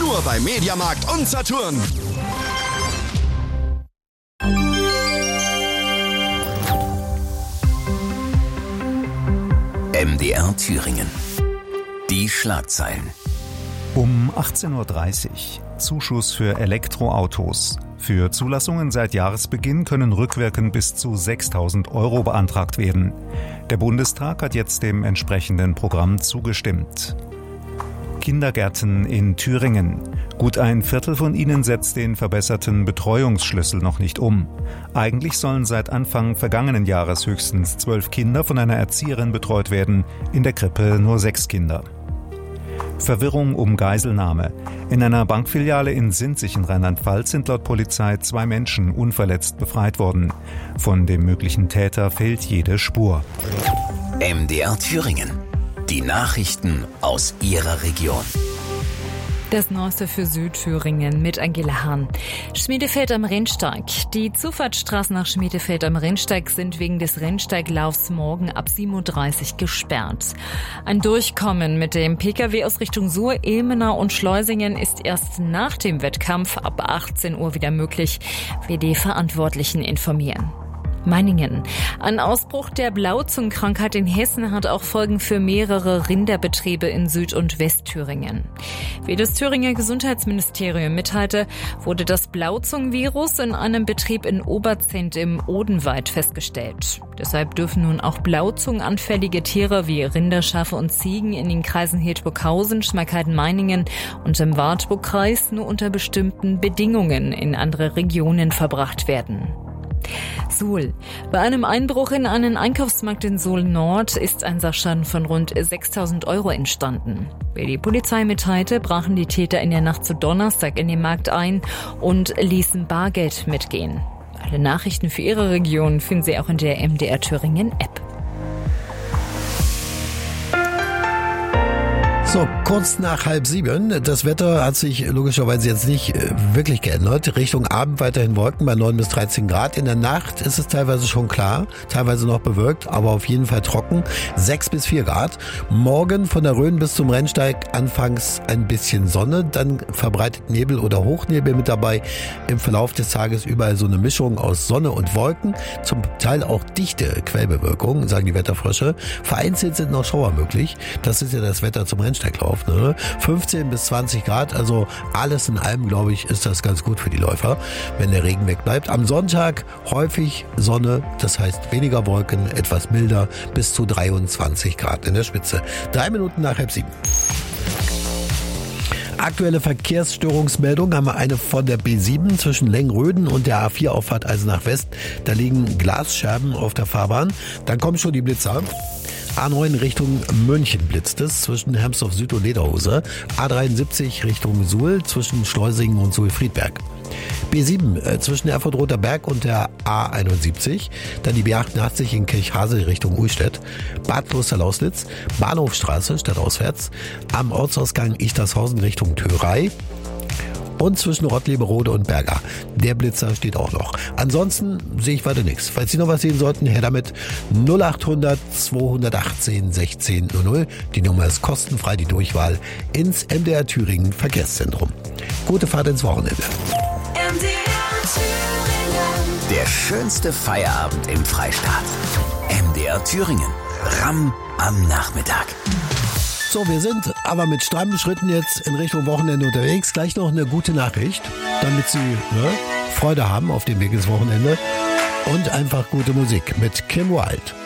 Nur bei Mediamarkt und Saturn. MDR Thüringen. Die Schlagzeilen. Um 18.30 Uhr. Zuschuss für Elektroautos. Für Zulassungen seit Jahresbeginn können rückwirkend bis zu 6.000 € beantragt werden. Der Bundestag hat jetzt dem entsprechenden Programm zugestimmt. Kindergärten in Thüringen. Gut ein Viertel von ihnen setzt den verbesserten Betreuungsschlüssel noch nicht um. Eigentlich sollen seit Anfang vergangenen Jahres höchstens 12 Kinder von einer Erzieherin betreut werden, in der Krippe nur 6 Kinder. Verwirrung um Geiselnahme. In einer Bankfiliale in Sinzig in Rheinland-Pfalz sind laut Polizei 2 Menschen unverletzt befreit worden. Von dem möglichen Täter fehlt jede Spur. MDR Thüringen. Die Nachrichten aus Ihrer Region. Das Neueste für Südthüringen mit Angela Hahn. Schmiedefeld am Rennsteig. Die Zufahrtsstraßen nach Schmiedefeld am Rennsteig sind wegen des Rennsteiglaufs morgen ab 7.30 Uhr gesperrt. Ein Durchkommen mit dem Pkw aus Richtung Suhr, Ilmenau und Schleusingen ist erst nach dem Wettkampf ab 18 Uhr wieder möglich, wie die Verantwortlichen informieren. Meiningen. Ein Ausbruch der Blauzungenkrankheit in Hessen hat auch Folgen für mehrere Rinderbetriebe in Süd- und Westthüringen. Wie das Thüringer Gesundheitsministerium mitteilte, wurde das Blauzungenvirus in einem Betrieb in Oberzent im Odenwald festgestellt. Deshalb dürfen nun auch blauzungenanfällige Tiere wie Rinder, Schafe und Ziegen in den Kreisen Hildburghausen, Schmalkalden-Meiningen und im Wartburgkreis nur unter bestimmten Bedingungen in andere Regionen verbracht werden. Suhl. Bei einem Einbruch in einen Einkaufsmarkt in Suhl Nord ist ein Sachschaden von rund 6.000 € entstanden. Wie die Polizei mitteilte, brachen die Täter in der Nacht zu Donnerstag in den Markt ein und ließen Bargeld mitgehen. Alle Nachrichten für Ihre Region finden Sie auch in der MDR Thüringen App. So, kurz nach 6:30. Das Wetter hat sich logischerweise jetzt nicht wirklich geändert. Richtung Abend weiterhin Wolken bei 9 bis 13 Grad. In der Nacht ist es teilweise schon klar, teilweise noch bewölkt, aber auf jeden Fall trocken. 6 bis 4 Grad. Morgen von der Rhön bis zum Rennsteig anfangs ein bisschen Sonne, dann verbreitet Nebel oder Hochnebel mit dabei. Im Verlauf des Tages überall so eine Mischung aus Sonne und Wolken. Zum Teil auch dichte Quellbewölkung, sagen die Wetterfrösche. Vereinzelt sind noch Schauer möglich. Das ist ja das Wetter zum Rennsteiglauf. 15 bis 20 Grad, also alles in allem, glaube ich, ist das ganz gut für die Läufer, wenn der Regen wegbleibt. Am Sonntag häufig Sonne, das heißt weniger Wolken, etwas milder, bis zu 23 Grad in der Spitze. 3 Minuten nach 6:30. Aktuelle Verkehrsstörungsmeldung haben wir eine von der B7 zwischen Lengröden und der A4-Auffahrt Eisenach West. Da liegen Glasscherben auf der Fahrbahn. Dann kommen schon die Blitzer. A9 Richtung München blitzt es zwischen Hermsdorf Süd und Lederhose. A73 Richtung Suhl zwischen Schleusingen und Suhl-Friedberg. B7 zwischen Erfurt-Roter Berg und der A71. Dann die B88 in Kirchhasel Richtung Uhlstedt. Bad Klosterlauslitz. Bahnhofstraße stadtauswärts. Am Ortsausgang Ichtershausen Richtung Thörei. Und zwischen Rottleberode und Berga. Der Blitzer steht auch noch. Ansonsten sehe ich weiter nichts. Falls Sie noch was sehen sollten, her damit. 0800 218 1600. Die Nummer ist kostenfrei, die Durchwahl ins MDR Thüringen Verkehrszentrum. Gute Fahrt ins Wochenende. Der schönste Feierabend im Freistaat. MDR Thüringen. Ramm am Nachmittag. So, wir sind aber mit strammen Schritten jetzt in Richtung Wochenende unterwegs. Gleich noch eine gute Nachricht, damit Sie Freude haben auf dem Weg ins Wochenende. Und einfach gute Musik mit Kim Wilde.